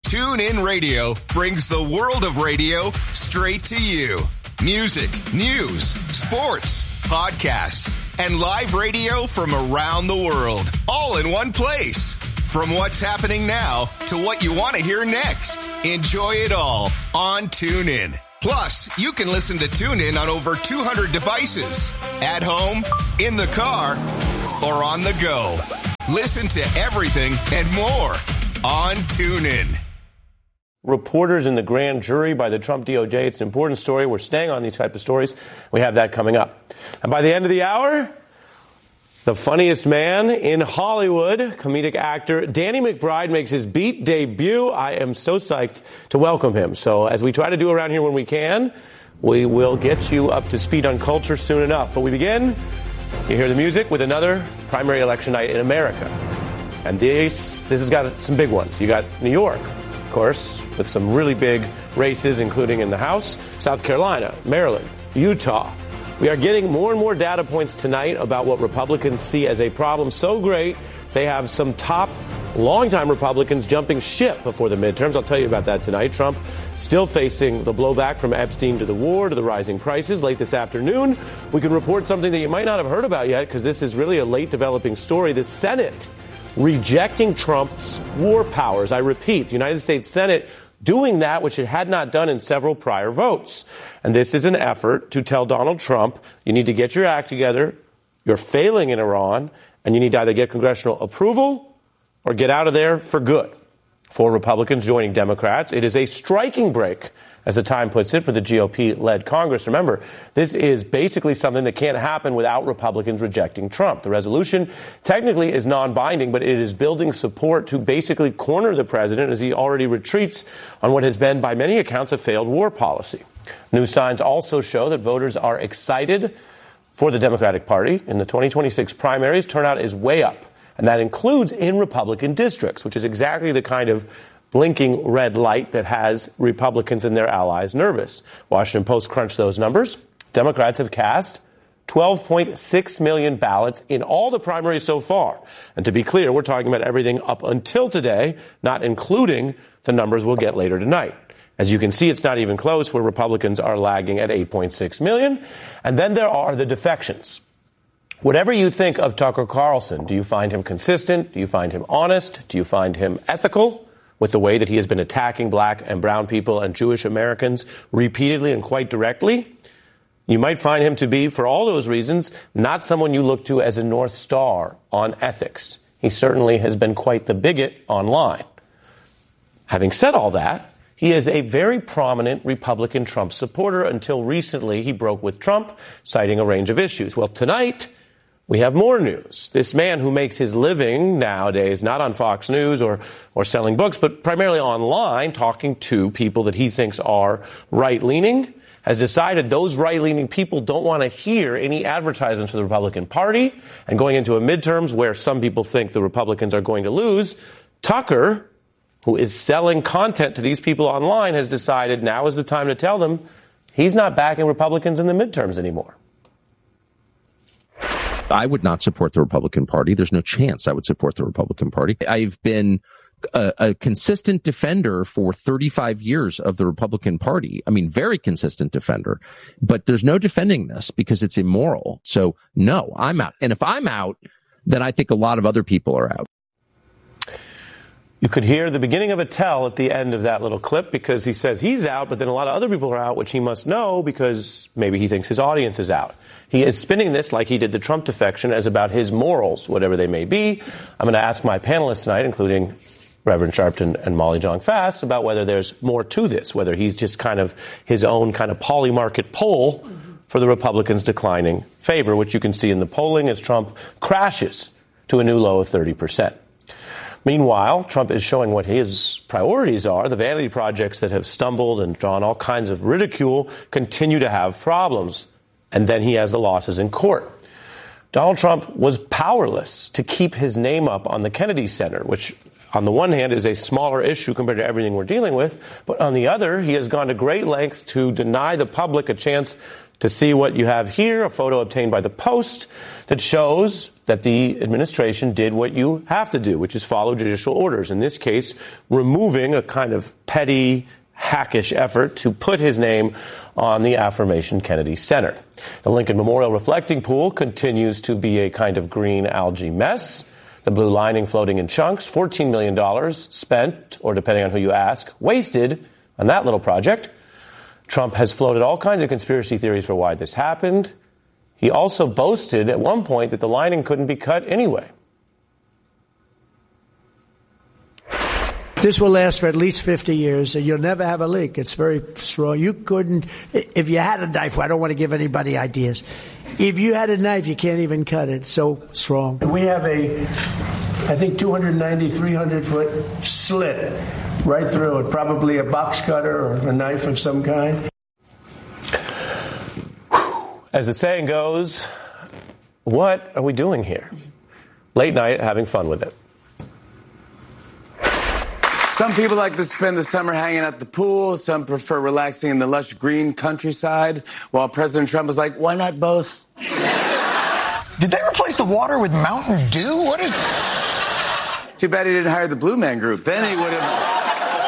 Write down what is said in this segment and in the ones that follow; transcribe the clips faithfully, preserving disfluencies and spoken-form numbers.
TuneIn Radio brings the world of radio straight to you. Music, news, sports, podcasts, and live radio from around the world, all in one place. From what's happening now to what you want to hear next. Enjoy it all on TuneIn. Plus, you can listen to TuneIn on over two hundred devices. At home, in the car, or on the go. Listen to everything and more on TuneIn. Reporters in the grand jury by the Trump D O J. It's an important story. We're staying on these type of stories. We have that coming up. And by the end of the hour, the funniest man in Hollywood, comedic actor Danny McBride makes his Beat debut. I am so psyched to welcome him. So as we try to do around here when we can, we will get you up to speed on culture soon enough. But we begin, you hear the music, with another primary election night in America. And this, this has got some big ones. You got New York, of course, with some really big races, including in the House, South Carolina, Maryland, Utah. We are getting more and more data points tonight about what Republicans see as a problem so great they have some top longtime Republicans jumping ship before the midterms. I'll tell you about that tonight. Trump still facing the blowback from Epstein to the war to the rising prices. Late this afternoon, we can report something that you might not have heard about yet because this is really a late developing story. The Senate rejecting Trump's war powers. I repeat, the United States Senate doing that which it had not done in several prior votes. And this is an effort to tell Donald Trump, you need to get your act together, you're failing in Iran, and you need to either get congressional approval or get out of there for good. For Republicans joining Democrats, it is a striking break, as the Time puts it, for the G O P-led Congress. Remember, this is basically something that can't happen without Republicans rejecting Trump. The resolution technically is non-binding, but it is building support to basically corner the president as he already retreats on what has been, by many accounts, a failed war policy. New signs also show that voters are excited for the Democratic Party. In the twenty twenty-six primaries, turnout is way up, and that includes in Republican districts, which is exactly the kind of blinking red light that has Republicans and their allies nervous. Washington Post crunched those numbers. Democrats have cast twelve point six million ballots in all the primaries so far. And to be clear, we're talking about everything up until today, not including the numbers we'll get later tonight. As you can see, it's not even close, where Republicans are lagging at eight point six million. And then there are the defections. Whatever you think of Tucker Carlson, do you find him consistent? Do you find him honest? Do you find him ethical with the way that he has been attacking black and brown people and Jewish Americans repeatedly and quite directly? You might find him to be, for all those reasons, not someone you look to as a North Star on ethics. He certainly has been quite the bigot online. Having said all that, he is a very prominent Republican Trump supporter. Until recently, he broke with Trump, citing a range of issues. Well, tonight, we have more news. This man who makes his living nowadays not on Fox News or, or selling books, but primarily online, talking to people that he thinks are right-leaning, has decided those right-leaning people don't want to hear any advertisements for the Republican Party. And going into a midterms where some people think the Republicans are going to lose, Tucker, who is selling content to these people online, has decided now is the time to tell them he's not backing Republicans in the midterms anymore. I would not support the Republican Party. There's no chance I would support the Republican Party. I've been a, a consistent defender for thirty-five years of the Republican Party. I mean, very consistent defender. But there's no defending this because it's immoral. So, no, I'm out. And if I'm out, then I think a lot of other people are out. You could hear the beginning of a tell at the end of that little clip because he says he's out, but then a lot of other people are out, which he must know because maybe he thinks his audience is out. He is spinning this like he did the Trump defection as about his morals, whatever they may be. I'm going to ask my panelists tonight, including Reverend Sharpton and Molly Jong-Fast, about whether there's more to this, whether he's just kind of his own kind of poly-market poll for the Republicans' declining favor, which you can see in the polling as Trump crashes to a new low of thirty percent. Meanwhile, Trump is showing what his priorities are. The vanity projects that have stumbled and drawn all kinds of ridicule continue to have problems. And then he has the losses in court. Donald Trump was powerless to keep his name up on the Kennedy Center, which on the one hand is a smaller issue compared to everything we're dealing with. But on the other, he has gone to great lengths to deny the public a chance to see what you have here, a photo obtained by the Post that shows that the administration did what you have to do, which is follow judicial orders. In this case, removing a kind of petty, hackish effort to put his name on the aforementioned Kennedy Center. The Lincoln Memorial reflecting pool continues to be a kind of green algae mess. The blue lining floating in chunks, fourteen million dollars spent, or depending on who you ask, wasted on that little project. Trump has floated all kinds of conspiracy theories for why this happened. He also boasted at one point that the lining couldn't be cut anyway. This will last for at least fifty years, and you'll never have a leak. It's very strong. You couldn't, if you had a knife, I don't want to give anybody ideas. If you had a knife, you can't even cut it. So strong. We have a, I think, two ninety, three hundred foot slit right through it, probably a box cutter or a knife of some kind. As the saying goes, what are we doing here? Late night, having fun with it. Some people like to spend the summer hanging at the pool. Some prefer relaxing in the lush green countryside. While President Trump is like, why not both? Did they replace the water with Mountain Dew? What is... Too bad he didn't hire the Blue Man Group. Then he would have...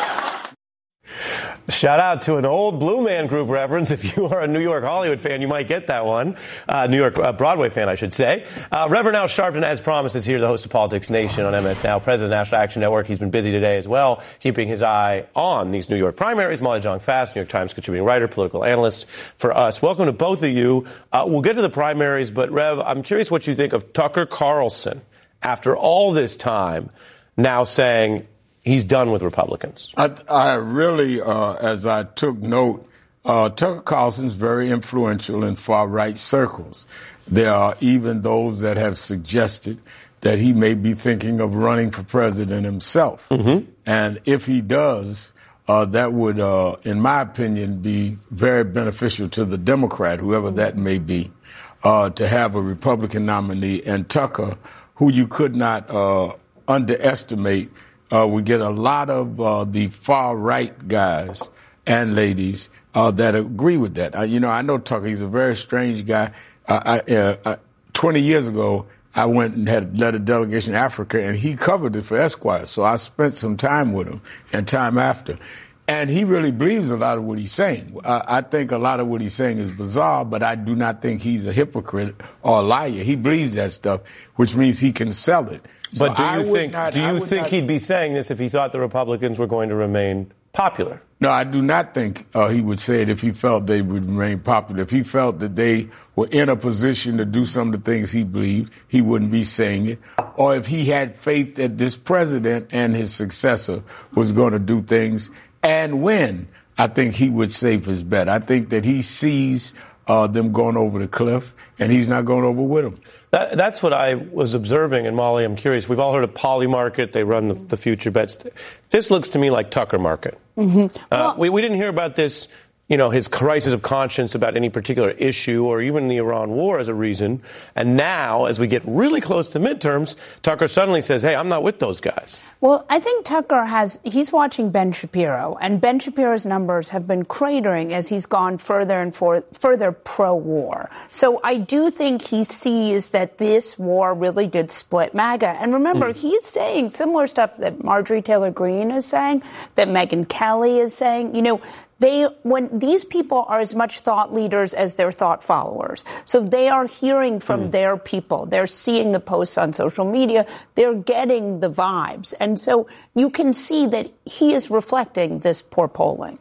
Shout out to an old Blue Man Group reference. If you are a New York Hollywood fan, you might get that one. Uh, New York uh, Broadway fan, I should say. Uh, Reverend Al Sharpton, as promised, is here, the host of Politics Nation on M S Now, president of the National Action Network. He's been busy today as well, keeping his eye on these New York primaries. Molly Jong-Fast, New York Times contributing writer, political analyst for us. Welcome to both of you. Uh, we'll get to the primaries, but Rev, I'm curious what you think of Tucker Carlson after all this time now saying he's done with Republicans. I, I really, uh, as I took note, uh, Tucker Carlson's very influential in far-right circles. There are even those that have suggested that he may be thinking of running for president himself. Mm-hmm. And if he does, uh, that would, uh, in my opinion, be very beneficial to the Democrat, whoever that may be, uh, to have a Republican nominee. And Tucker, who you could not uh, underestimate, Uh, we get a lot of uh, the far-right guys and ladies uh, that agree with that. Uh, you know, I know Tucker. He's a very strange guy. Uh, I, uh, uh, twenty years ago, I went and had led a delegation to Africa, and he covered it for Esquire. So I spent some time with him and time after. And he really believes a lot of what he's saying. Uh, I think a lot of what he's saying is bizarre, but I do not think he's a hypocrite or a liar. He believes that stuff, which means he can sell it. So but do you think not, do you think not, he'd be saying this if he thought the Republicans were going to remain popular? No, I do not think uh, he would say it if he felt they would remain popular. If he felt that they were in a position to do some of the things he believed, he wouldn't be saying it. Or if he had faith that this president and his successor was going to do things and win, I think he would save his bet. I think that he sees uh, them going over the cliff, and he's not going over with them. That, that's what I was observing. And Molly, I'm curious. We've all heard of Polymarket. They run the, the future bets. This looks to me like Tucker Market. Mm-hmm. Uh, well, we, we didn't hear about this, you know, his crisis of conscience about any particular issue or even the Iran war as a reason. And now, as we get really close to midterms, Tucker suddenly says, hey, I'm not with those guys. Well, I think Tucker has, he's watching Ben Shapiro, and Ben Shapiro's numbers have been cratering as he's gone further and for, further pro-war. So I do think he sees that this war really did split MAGA. And remember, mm. he's saying similar stuff that Marjorie Taylor Greene is saying, that Megyn Kelly is saying. You know, They, when these people are as much thought leaders as their thought followers. So they are hearing from mm. their people. They're seeing the posts on social media. They're getting the vibes. And so you can see that he is reflecting this poor polling.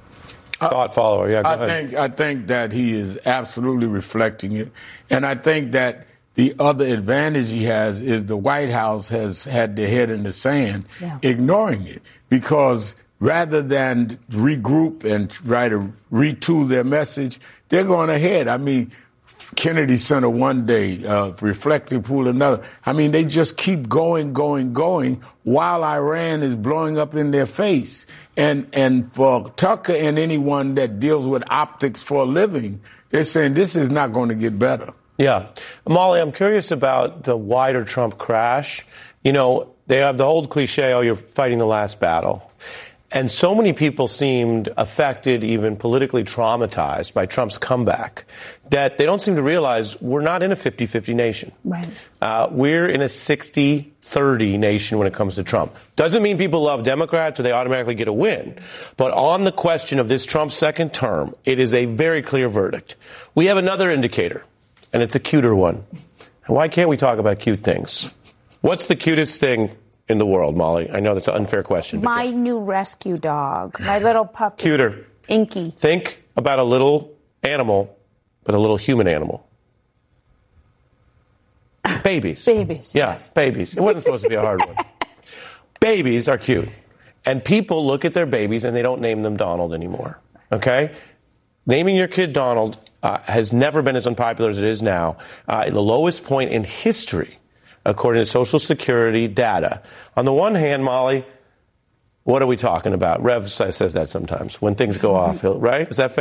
Uh, thought follower, yeah, go I ahead. think, I think that he is absolutely reflecting it. And I think that the other advantage he has is the White House has had their head in the sand, yeah. ignoring it, because rather than regroup and try to retool their message, they're going ahead. I mean, Kennedy Center one day, uh, Reflecting Pool another. I mean, they just keep going, going, going while Iran is blowing up in their face. And and for Tucker and anyone that deals with optics for a living, they're saying this is not going to get better. Yeah. Molly, I'm curious about the wider Trump crash. You know, they have the old cliche, oh, you're fighting the last battle. And so many people seemed affected, even politically traumatized by Trump's comeback, that they don't seem to realize we're not in a fifty-fifty nation. Right. Uh, we're in a sixty thirty nation when it comes to Trump. Doesn't mean people love Democrats or they automatically get a win. But on the question of this Trump second term, it is a very clear verdict. We have another indicator, and it's a cuter one. And why can't we talk about cute things? What's the cutest thing in the world, Molly? I know that's an unfair question. My new rescue dog, my little puppy. Cuter. Inky. Think about a little animal, but a little human animal. Babies. Babies. Yeah, yes. babies. It wasn't supposed to be a hard one. Babies are cute. And people look at their babies and they don't name them Donald anymore. Okay? Naming your kid Donald uh, has never been as unpopular as it is now. Uh, the lowest point in history, according to Social Security data. On the one hand, Molly, what are we talking about? Rev says that sometimes when things go off, right? Is that fair?